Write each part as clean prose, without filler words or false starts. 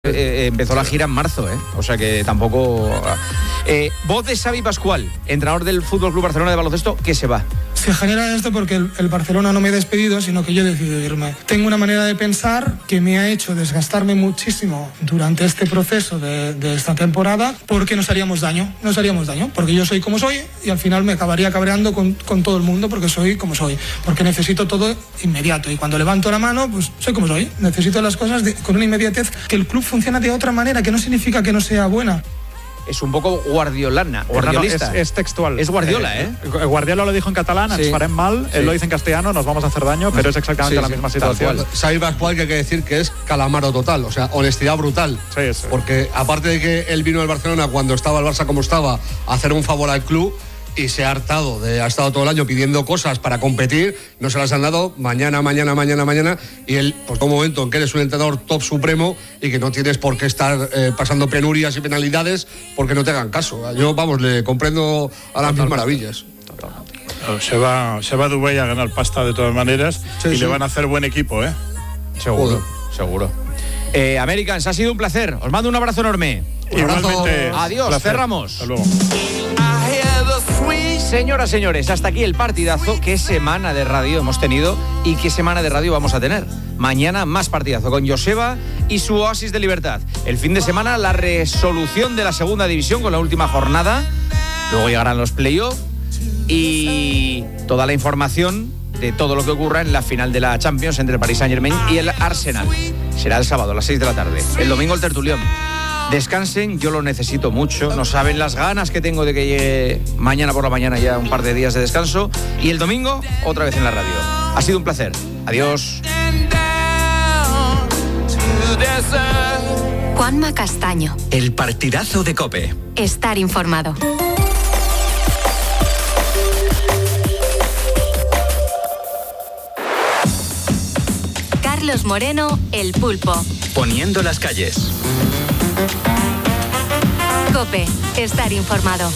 empezó la gira en marzo, o sea que tampoco... voz de Xavi Pascual, entrenador del FC Barcelona de baloncesto, que se va. Se genera esto porque el Barcelona no me ha despedido, sino que yo he decidido irme. Tengo una manera de pensar que me ha hecho desgastarme muchísimo durante este proceso de esta temporada, porque nos haríamos daño, porque yo soy como soy y al final me acabaría cabreando con todo el mundo porque soy como soy, porque necesito todo inmediato y cuando levanto la mano, pues soy como soy, necesito las cosas con una inmediatez, que el club funciona de otra manera, que no significa que no sea buena. Es un poco guardiolista. Es textual. Es Guardiola, Guardiola lo dijo en catalán, ens farem mal, él lo dice en castellano, nos vamos a hacer daño, pero es exactamente la misma situación. Xavi Pascual, que hay que decir que es calamaro total, o sea, honestidad brutal. Sí. Porque aparte de que él vino al Barcelona cuando estaba el Barça como estaba, a hacer un favor al club, y se ha hartado, ha estado todo el año pidiendo cosas para competir, no se las han dado, mañana, y él, pues todo momento en que eres un entrenador top supremo y que no tienes por qué estar pasando penurias y penalidades porque no te hagan caso. Yo, le comprendo a las mil maravillas. Se va Dubái a ganar pasta de todas maneras le van a hacer buen equipo, Seguro. Americans, ha sido un placer. Os mando un abrazo enorme. Igualmente. Adiós, placer. Cerramos. Hasta luego. Señoras, señores, hasta aquí el partidazo. Qué semana de radio hemos tenido y qué semana de radio vamos a tener. Mañana más partidazo con Joseba y su oasis de libertad. El fin de semana la resolución de la segunda división con la última jornada. Luego llegarán los playoffs y toda la información de todo lo que ocurra en la final de la Champions entre el Paris Saint-Germain y el Arsenal. Será el sábado a las 6 de la tarde. El domingo el tertulión. Descansen, yo lo necesito mucho. No saben las ganas que tengo de que llegue mañana por la mañana ya un par de días de descanso. Y el domingo, otra vez en la radio. Ha sido un placer. Adiós. Juanma Castaño. El partidazo de COPE. Estar informado. Carlos Moreno, El Pulpo. Poniendo las calles. COPE, estar informado.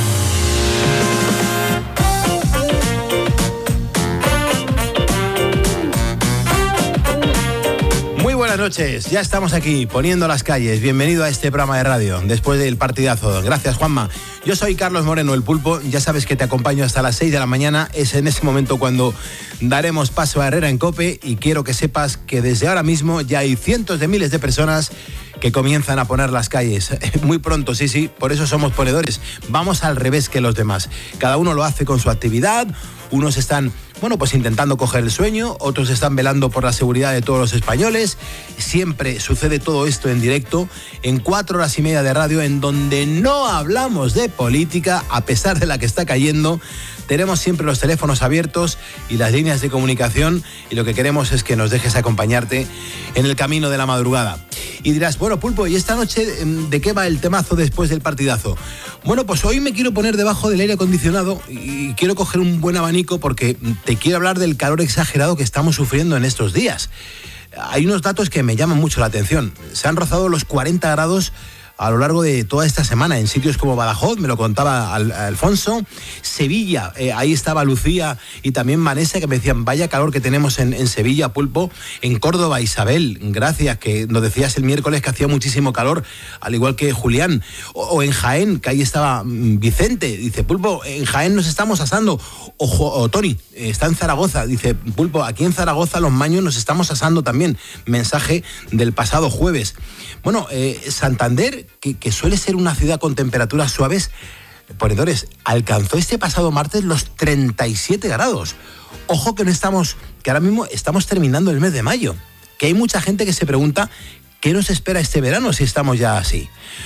Muy buenas noches, ya estamos aquí, poniendo las calles. Bienvenido a este programa de radio, después del partidazo. Gracias, Juanma. Yo soy Carlos Moreno, El Pulpo. Ya sabes que te acompaño hasta las 6 de la mañana. Es en ese momento cuando daremos paso a Herrera en COPE. Y quiero que sepas que desde ahora mismo ya hay cientos de miles de personas que comienzan a poner las calles. Muy pronto, sí, por eso somos ponedores. Vamos al revés que los demás. Cada uno lo hace con su actividad. Unos están, pues intentando coger el sueño, otros están velando por la seguridad de todos los españoles. Siempre sucede todo esto en directo, en 4 horas y media de radio, en donde no hablamos de política, a pesar de la que está cayendo. Tenemos siempre los teléfonos abiertos y las líneas de comunicación, y lo que queremos es que nos dejes acompañarte en el camino de la madrugada. Y dirás, Pulpo, ¿y esta noche de qué va el temazo después del partidazo? Pues hoy me quiero poner debajo del aire acondicionado y quiero coger un buen abanico porque te quiero hablar del calor exagerado que estamos sufriendo en estos días. Hay unos datos que me llaman mucho la atención. Se han rozado los 40 grados a lo largo de toda esta semana en sitios como Badajoz, me lo contaba Alfonso, Sevilla, ahí estaba Lucía y también Vanessa, que me decían, vaya calor que tenemos en Sevilla, Pulpo. En Córdoba, Isabel, gracias, que nos decías el miércoles que hacía muchísimo calor, al igual que Julián. O en Jaén, que ahí estaba Vicente, dice, Pulpo, en Jaén nos estamos asando. O Tony, está en Zaragoza, dice, Pulpo, aquí en Zaragoza los maños nos estamos asando también. Mensaje del pasado jueves. Santander, que suele ser una ciudad con temperaturas suaves, ponedores, alcanzó este pasado martes los 37 grados. Ojo que que ahora mismo estamos terminando el mes de mayo, que hay mucha gente que se pregunta qué nos espera este verano si estamos ya así.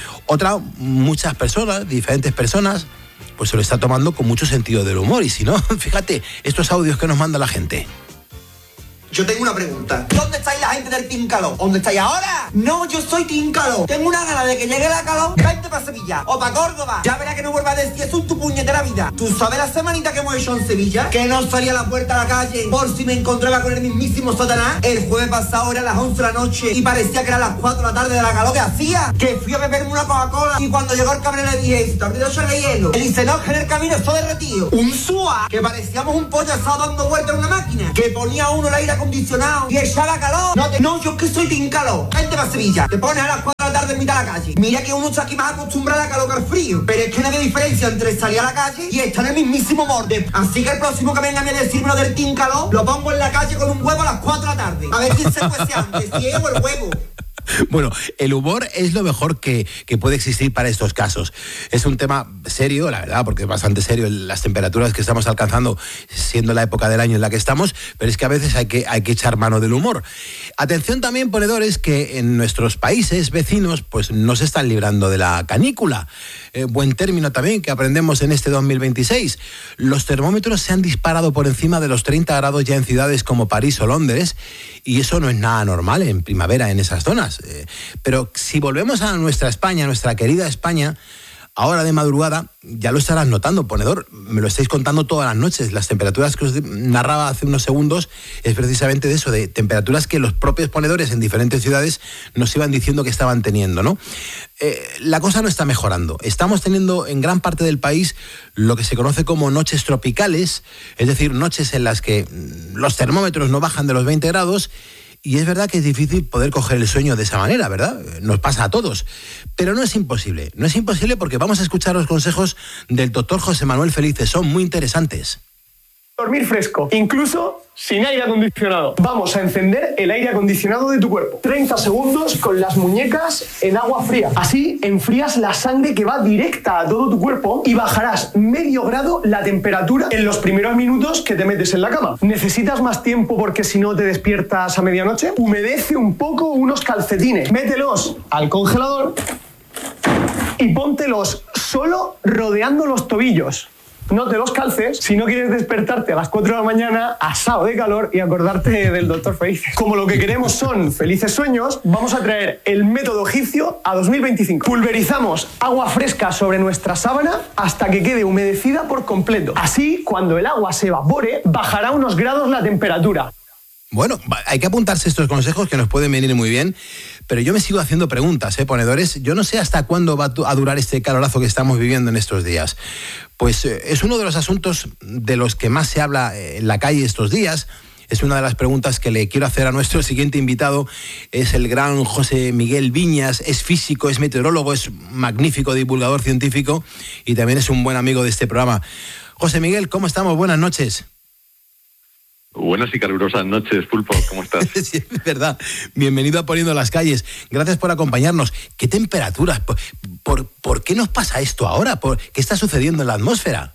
Muchas personas, diferentes personas, pues se lo está tomando con mucho sentido del humor, y si no, fíjate, estos audios que nos manda la gente. Yo tengo una pregunta. ¿Dónde estáis la gente del Team Calor? ¿Dónde estáis ahora? No, yo soy Team Calor. Tengo una gana de que llegue la calor. Vente para Sevilla o para Córdoba. Ya verás que no vuelva a decir eso en tu puñetera vida. ¿Tú sabes la semanita que hemos hecho en Sevilla? Que no salía a la puerta a la calle por si me encontraba con el mismísimo Satanás. El jueves pasado era las 11 de la noche y parecía que era las 4 de la tarde de la calor que hacía. Que fui a beberme una Coca-Cola y cuando llegó el cabrón le dije, ¿te has olvidado echarle hielo? Él dice, no, que en el camino estoy derretido. Un SUA, que parecíamos un pollo asado dando vueltas en una máquina. Que ponía uno el aire acondicionado y echaba calor. No, yo es que soy Team Calor. Vente para Sevilla. Te pones a las 4 tarde en mitad de la calle. Mira que uno está aquí más acostumbrado a calor que al frío, pero es que no hay diferencia entre salir a la calle y estar en el mismísimo borde. Así que el próximo que venga a mí a decirme lo del team calor, lo pongo en la calle con un huevo a las 4 de la tarde. A ver quién se cuece antes, si es o el huevo. Bueno, el humor es lo mejor que puede existir para estos casos. Es un tema serio, la verdad, porque es bastante serio las temperaturas que estamos alcanzando, siendo la época del año en la que estamos, pero es que a veces hay que echar mano del humor. Atención también, ponedores, que en nuestros países vecinos pues no se están librando de la canícula. Buen término también que aprendemos en este 2026. Los termómetros se han disparado por encima de los 30 grados ya en ciudades como París o Londres, y eso no es nada normal en primavera en esas zonas. Pero si volvemos a nuestra España, nuestra querida España, ahora de madrugada, ya lo estarás notando, ponedor, me lo estáis contando todas las noches. Las temperaturas que os narraba hace unos segundos es precisamente de eso, de temperaturas que los propios ponedores en diferentes ciudades nos iban diciendo que estaban teniendo, ¿no? La cosa no está mejorando. Estamos teniendo en gran parte del país lo que se conoce como noches tropicales, es decir, noches en las que los termómetros no bajan de los 20 grados, y es verdad que es difícil poder coger el sueño de esa manera, ¿verdad? Nos pasa a todos. Pero no es imposible. No es imposible porque vamos a escuchar los consejos del doctor José Manuel Felices. Son muy interesantes. Dormir fresco, incluso sin aire acondicionado. Vamos a encender el aire acondicionado de tu cuerpo. 30 segundos con las muñecas en agua fría. Así enfrías la sangre que va directa a todo tu cuerpo y bajarás medio grado la temperatura en los primeros minutos que te metes en la cama. ¿Necesitas más tiempo porque si no te despiertas a medianoche? Humedece un poco unos calcetines. Mételos al congelador y póntelos solo rodeando los tobillos. No te los calces si no quieres despertarte a las 4 de la mañana asado de calor y acordarte del doctor Felices. Como lo que queremos son felices sueños, vamos a traer el método egipcio a 2025. Pulverizamos agua fresca sobre nuestra sábana hasta que quede humedecida por completo. Así, cuando el agua se evapore, bajará unos grados la temperatura. Bueno, hay que apuntarse estos consejos que nos pueden venir muy bien, pero yo me sigo haciendo preguntas, ponedores. Yo no sé hasta cuándo va a durar este calorazo que estamos viviendo en estos días. Pues es uno de los asuntos de los que más se habla en la calle estos días. Es una de las preguntas que le quiero hacer a nuestro siguiente invitado. Es el gran José Miguel Viñas, es físico, es meteorólogo, es magnífico divulgador científico y también es un buen amigo de este programa. José Miguel, ¿cómo estamos? Buenas noches. Buenas y calurosas noches, Pulpo, ¿cómo estás? Sí, es verdad. Bienvenido a Poniendo las Calles. Gracias por acompañarnos. ¿Qué temperaturas? ¿Por qué nos pasa esto ahora? ¿Qué está sucediendo en la atmósfera?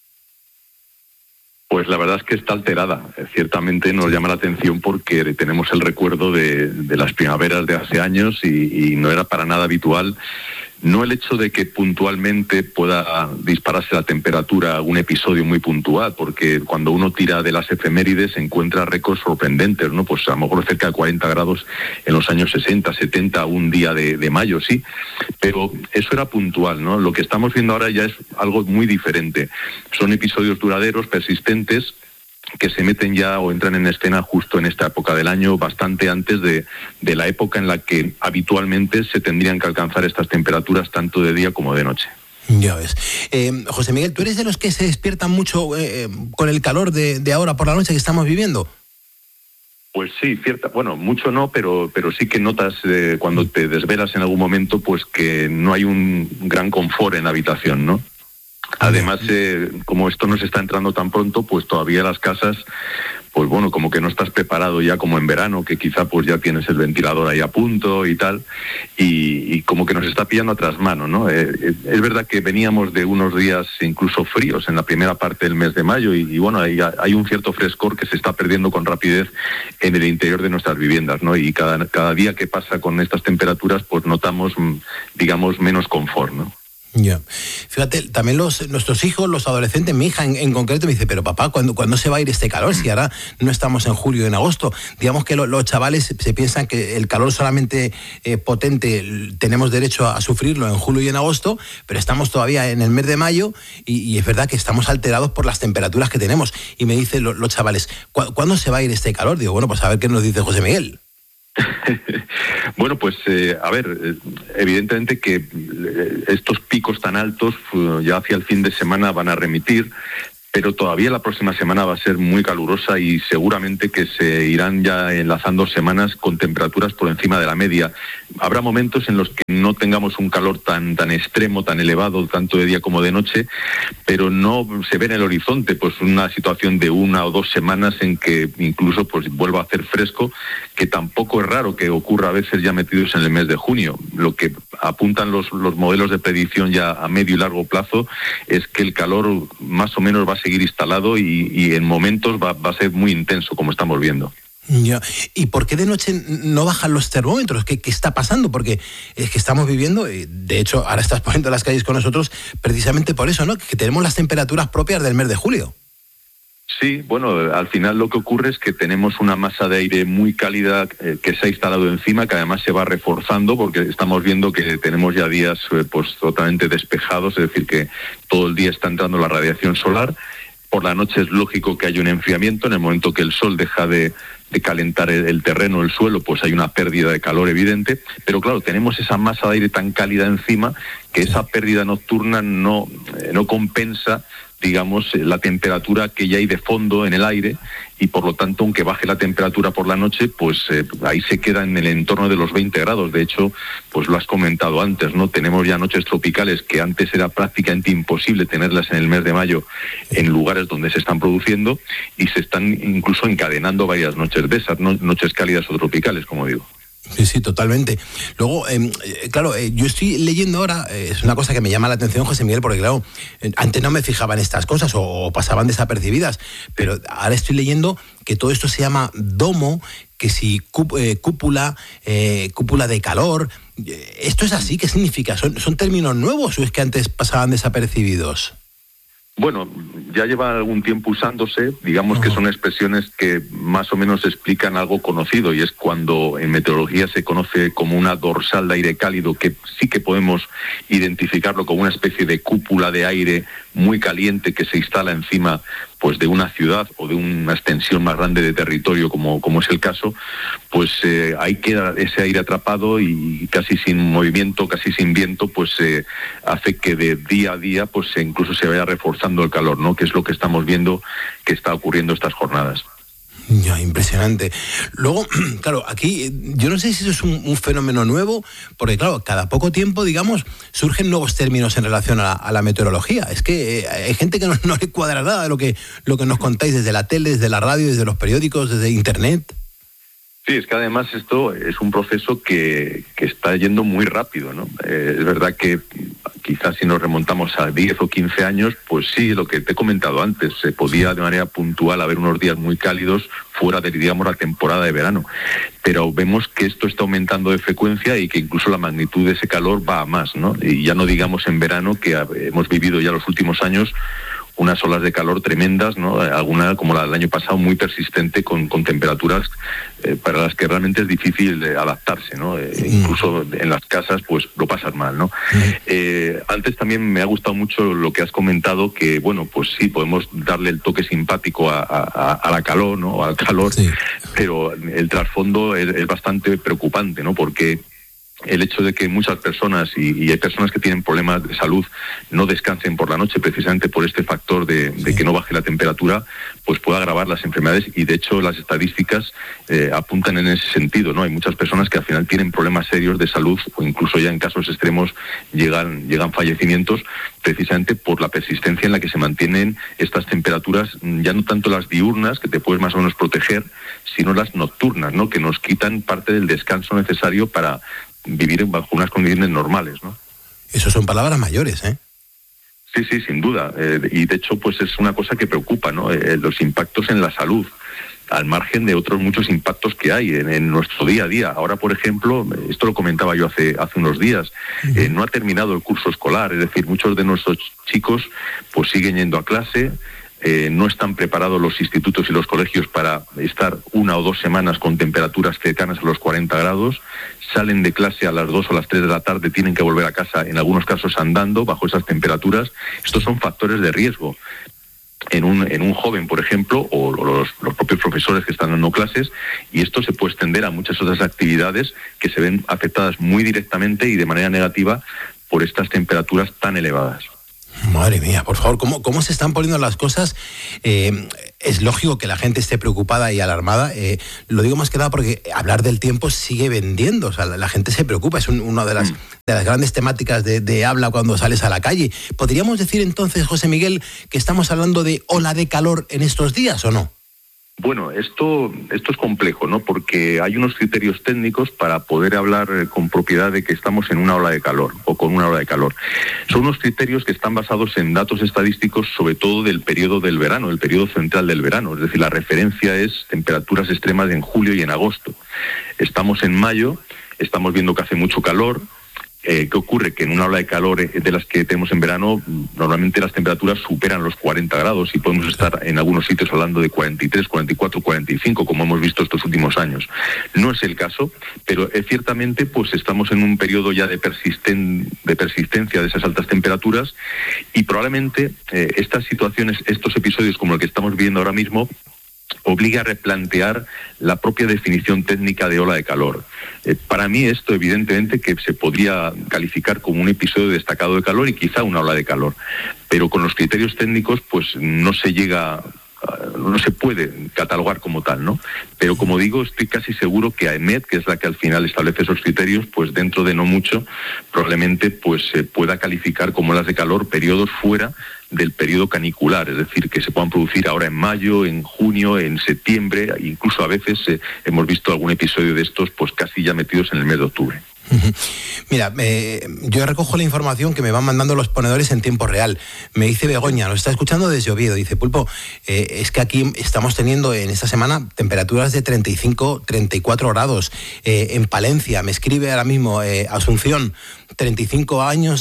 Pues la verdad es que está alterada. Ciertamente nos llama la atención porque tenemos el recuerdo de las primaveras de hace años y no era para nada habitual. No el hecho de que puntualmente pueda dispararse la temperatura, un episodio muy puntual, porque cuando uno tira de las efemérides se encuentra récords sorprendentes, ¿no? Pues a lo mejor cerca de 40 grados en los años 60, 70, un día de mayo, sí. Pero eso era puntual, ¿no? Lo que estamos viendo ahora ya es algo muy diferente. Son episodios duraderos, persistentes, que se meten ya o entran en escena justo en esta época del año, bastante antes de la época en la que habitualmente se tendrían que alcanzar estas temperaturas tanto de día como de noche. Ya ves. José Miguel, ¿tú eres de los que se despiertan mucho con el calor de ahora por la noche que estamos viviendo? Pues sí, bueno, mucho no, pero sí que notas cuando te desvelas en algún momento pues que no hay un gran confort en la habitación, ¿no? Además, como esto nos está entrando tan pronto, pues todavía las casas, pues bueno, como que no estás preparado ya como en verano, que quizá pues ya tienes el ventilador ahí a punto y tal, y como que nos está pillando a trasmano, ¿no? Es verdad que veníamos de unos días incluso fríos en la primera parte del mes de mayo y bueno, hay un cierto frescor que se está perdiendo con rapidez en el interior de nuestras viviendas, ¿no? Y cada día que pasa con estas temperaturas, pues notamos, digamos, menos confort, ¿no? Ya. Fíjate, también nuestros hijos, los adolescentes, mi hija en concreto me dice, pero papá, ¿cuándo se va a ir este calor? Si ahora no estamos en julio y en agosto. Digamos que los chavales se piensan que el calor solamente potente tenemos derecho a sufrirlo en julio y en agosto, pero estamos todavía en el mes de mayo y es verdad que estamos alterados por las temperaturas que tenemos. Y me dicen los chavales, ¿cuándo se va a ir este calor? Digo, bueno, pues a ver qué nos dice José Miguel. Bueno, pues a ver, evidentemente que estos picos tan altos ya hacia el fin de semana van a remitir, pero todavía la próxima semana va a ser muy calurosa y seguramente que se irán ya enlazando semanas con temperaturas por encima de la media. Habrá momentos en los que no tengamos un calor tan extremo, tan elevado, tanto de día como de noche, pero no se ve en el horizonte pues una situación de 1 o 2 semanas en que incluso pues vuelva a hacer fresco, que tampoco es raro que ocurra a veces ya metidos en el mes de junio. Lo que apuntan los modelos de predicción ya a medio y largo plazo es que el calor más o menos va a seguir instalado y en momentos va a ser muy intenso, como estamos viendo. Ya. ¿Y por qué de noche no bajan los termómetros? ¿Qué está pasando? Porque es que estamos viviendo, de hecho ahora estás poniendo las calles con nosotros precisamente por eso, ¿no? Que tenemos las temperaturas propias del mes de julio. Sí, bueno, al final lo que ocurre es que tenemos una masa de aire muy cálida que se ha instalado encima, que además se va reforzando porque estamos viendo que tenemos ya días pues totalmente despejados, es decir, que todo el día está entrando la radiación solar. Por la noche es lógico que haya un enfriamiento. En el momento que el sol deja de calentar el terreno, el suelo, pues hay una pérdida de calor evidente. Pero claro, tenemos esa masa de aire tan cálida encima que esa pérdida nocturna no compensa, digamos, la temperatura que ya hay de fondo en el aire, y por lo tanto, aunque baje la temperatura por la noche, pues ahí se queda en el entorno de los 20 grados. De hecho, pues lo has comentado antes, ¿no? Tenemos ya noches tropicales que antes era prácticamente imposible tenerlas en el mes de mayo en lugares donde se están produciendo, y se están incluso encadenando varias noches de esas, noches cálidas o tropicales, como digo. Sí, totalmente. Luego, claro, yo estoy leyendo ahora, es una cosa que me llama la atención, José Miguel, porque claro, antes no me fijaba en estas cosas o pasaban desapercibidas, pero ahora estoy leyendo que todo esto se llama domo, que si cúpula de calor. ¿Esto es así? ¿Qué significa? ¿Son términos nuevos o es que antes pasaban desapercibidos? Bueno, ya lleva algún tiempo usándose, digamos que son expresiones que más o menos explican algo conocido, y es cuando en meteorología se conoce como una dorsal de aire cálido, que sí que podemos identificarlo como una especie de cúpula de aire muy caliente que se instala encima pues de una ciudad o de una extensión más grande de territorio, como es el caso. Pues ahí queda ese aire atrapado y casi sin movimiento, casi sin viento, pues hace que de día a día pues incluso se vaya reforzando el calor, ¿no? Que es lo que estamos viendo que está ocurriendo estas jornadas. Ya, impresionante. Luego, claro, aquí yo no sé si eso es un fenómeno nuevo, porque claro, cada poco tiempo, digamos, surgen nuevos términos en relación a la meteorología. Es que hay gente que no le cuadra nada de lo que nos contáis desde la tele, desde la radio, desde los periódicos, desde internet. Sí, es que además esto es un proceso que está yendo muy rápido, ¿no? Es verdad que quizás si nos remontamos a 10 o 15 años, pues sí, lo que te he comentado antes, se podía de manera puntual haber unos días muy cálidos fuera de, digamos, la temporada de verano. Pero vemos que esto está aumentando de frecuencia y que incluso la magnitud de ese calor va a más, ¿no? Y ya no digamos en verano, que hemos vivido ya los últimos años unas olas de calor tremendas, ¿no? Alguna como la del año pasado, muy persistente, con temperaturas para las que realmente es difícil adaptarse, ¿no? Incluso en las casas pues lo pasas mal, ¿no? Antes también me ha gustado mucho lo que has comentado, que bueno, pues sí, podemos darle el toque simpático a la calor, ¿no? Al calor, sí. Pero el trasfondo es bastante preocupante, ¿no? Porque el hecho de que muchas personas, y hay personas que tienen problemas de salud, no descansen por la noche precisamente por este factor de que no baje la temperatura, pues puede agravar las enfermedades, y de hecho las estadísticas apuntan en ese sentido, ¿no? Hay muchas personas que al final tienen problemas serios de salud, o incluso ya en casos extremos llegan fallecimientos, precisamente por la persistencia en la que se mantienen estas temperaturas, ya no tanto las diurnas, que te puedes más o menos proteger, sino las nocturnas, ¿no? Que nos quitan parte del descanso necesario para vivir bajo unas condiciones normales, ¿no? Eso son palabras mayores, ¿eh? Sí, sin duda. Y de hecho, pues es una cosa que preocupa, ¿no? Los impactos en la salud, al margen de otros muchos impactos que hay en nuestro día a día. Ahora, por ejemplo, esto lo comentaba yo hace unos días, no ha terminado el curso escolar, es decir, muchos de nuestros chicos pues siguen yendo a clase. No están preparados los institutos y los colegios para estar 1 o 2 semanas con temperaturas cercanas a los 40 grados, salen de clase a las 2 o las 3 de la tarde, tienen que volver a casa, en algunos casos andando, bajo esas temperaturas. Estos son factores de riesgo en un joven, por ejemplo, o los propios profesores que están dando clases, y esto se puede extender a muchas otras actividades que se ven afectadas muy directamente y de manera negativa por estas temperaturas tan elevadas. Madre mía, por favor, ¿cómo se están poniendo las cosas? Es lógico que la gente esté preocupada y alarmada. Lo digo más que nada porque hablar del tiempo sigue vendiendo. O sea, la gente se preocupa. Es una de las grandes temáticas de habla cuando sales a la calle. ¿Podríamos decir entonces, José Miguel, que estamos hablando de ola de calor en estos días o no? Bueno, esto es complejo, ¿no? Porque hay unos criterios técnicos para poder hablar con propiedad de que estamos en una ola de calor o con una ola de calor. Son unos criterios que están basados en datos estadísticos, sobre todo del periodo del verano, el periodo central del verano. Es decir, la referencia es temperaturas extremas en julio y en agosto. Estamos en mayo, estamos viendo que hace mucho calor. ¿Qué ocurre? Que en una ola de calor de las que tenemos en verano, normalmente las temperaturas superan los 40 grados y podemos estar en algunos sitios hablando de 43, 44, 45, como hemos visto estos últimos años. No es el caso, pero ciertamente pues estamos en un periodo ya de persistencia de esas altas temperaturas y probablemente estas situaciones, estos episodios como el que estamos viendo ahora mismo, obliga a replantear la propia definición técnica de ola de calor. Para mí esto evidentemente que se podría calificar como un episodio destacado de calor y quizá una ola de calor, pero con los criterios técnicos pues no se puede catalogar como tal, ¿no? Pero como digo, estoy casi seguro que AEMET, que es la que al final establece esos criterios, pues dentro de no mucho probablemente pues se pueda calificar como olas de calor periodos fuera del periodo canicular, es decir, que se puedan producir ahora en mayo, en junio, en septiembre, incluso a veces hemos visto algún episodio de estos pues casi ya metidos en el mes de octubre. Mira, yo recojo la información que me van mandando los ponedores en tiempo real. Me dice Begoña, nos está escuchando desde Oviedo, dice, Pulpo, es que aquí estamos teniendo en esta semana temperaturas de 35, 34 grados. En Palencia, me escribe ahora mismo Asunción, 35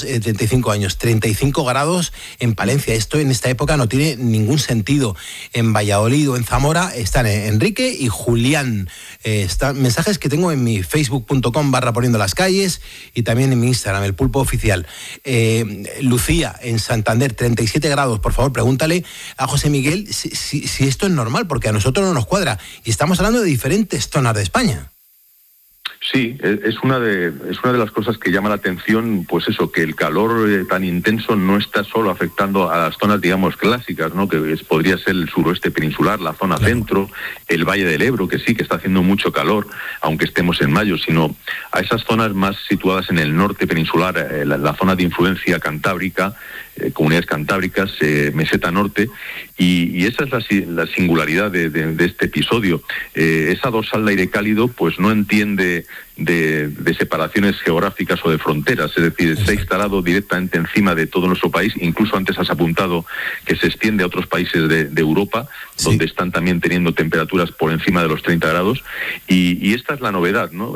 grados en Palencia. Esto en esta época no tiene ningún sentido. En Valladolid o en Zamora están Enrique y Julián. Están mensajes que tengo en mi facebook.com/poniendo las calles y también en mi Instagram, el Pulpo Oficial. Lucía, en Santander, 37 grados. Por favor, pregúntale a José Miguel si esto es normal, porque a nosotros no nos cuadra. Y estamos hablando de diferentes zonas de España. Sí, es una de las cosas que llama la atención, pues eso, que el calor tan intenso no está solo afectando a las zonas, digamos, clásicas, ¿no? Que podría ser el suroeste peninsular, la zona centro, el Valle del Ebro, que sí, que está haciendo mucho calor, aunque estemos en mayo, sino a esas zonas más situadas en el norte peninsular, la zona de influencia cantábrica, comunidades cantábricas, meseta norte, y esa es la singularidad de este episodio. Esa dorsal de aire cálido pues no entiende de separaciones geográficas o de fronteras, es decir, se ha instalado directamente encima de todo nuestro país. Incluso antes has apuntado que se extiende a otros países de Europa, sí, donde están también teniendo temperaturas por encima de los 30 grados, y esta es la novedad, ¿no?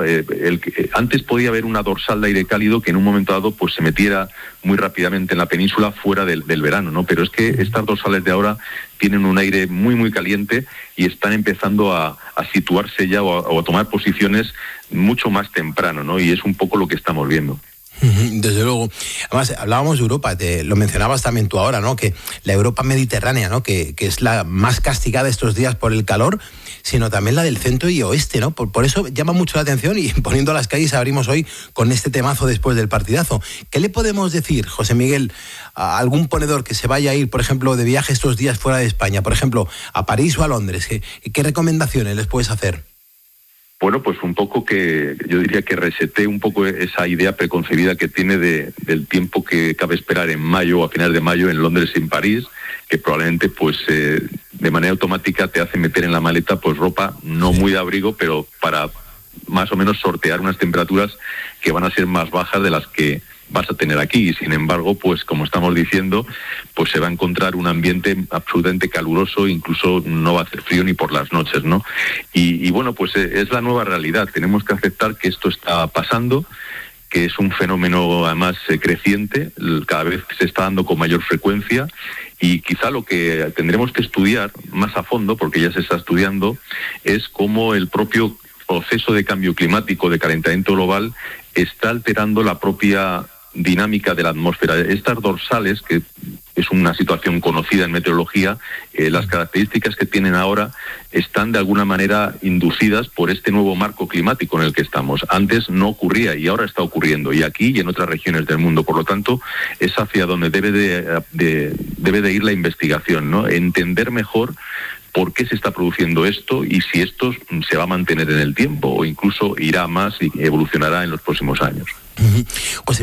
Antes podía haber una dorsal de aire cálido que en un momento dado pues se metiera muy rápidamente en la península fuera del verano, ¿no? Pero es que estas dorsales de ahora tienen un aire muy muy caliente y están empezando a situarse ya o a tomar posiciones mucho más temprano, ¿no? Y es un poco lo que estamos viendo. Desde luego. Además, hablábamos de Europa, lo mencionabas también tú ahora, ¿no? Que la Europa mediterránea, ¿no? Que es la más castigada estos días por el calor, sino también la del centro y oeste, ¿no? Por eso llama mucho la atención, y poniendo las calles abrimos hoy con este temazo después del partidazo. ¿Qué le podemos decir, José Miguel, a algún ponedor que se vaya a ir, por ejemplo, de viaje estos días fuera de España, por ejemplo, a París o a Londres? ¿Qué recomendaciones les puedes hacer? Bueno, pues un poco que yo diría que resetee un poco esa idea preconcebida que tiene del tiempo que cabe esperar en mayo o a finales de mayo en Londres y en París, que probablemente pues de manera automática te hace meter en la maleta pues ropa no muy de abrigo, pero para más o menos sortear unas temperaturas que van a ser más bajas de las que vas a tener aquí. Y sin embargo, pues como estamos diciendo, pues se va a encontrar un ambiente absolutamente caluroso, incluso no va a hacer frío ni por las noches, ¿no? Y bueno, pues es la nueva realidad. Tenemos que aceptar que esto está pasando, que es un fenómeno además creciente, cada vez se está dando con mayor frecuencia, y quizá lo que tendremos que estudiar más a fondo, porque ya se está estudiando, es cómo el propio proceso de cambio climático, de calentamiento global, está alterando la propia dinámica de la atmósfera. Estas dorsales que es una situación conocida en meteorología. Las características que tienen ahora están de alguna manera inducidas por este nuevo marco climático en el que estamos. Antes no ocurría y ahora está ocurriendo, y aquí y en otras regiones del mundo. Por lo tanto, es hacia donde debe de ir la investigación, ¿no? Entender mejor por qué se está produciendo esto y si esto se va a mantener en el tiempo o incluso irá más y evolucionará en los próximos años. Pues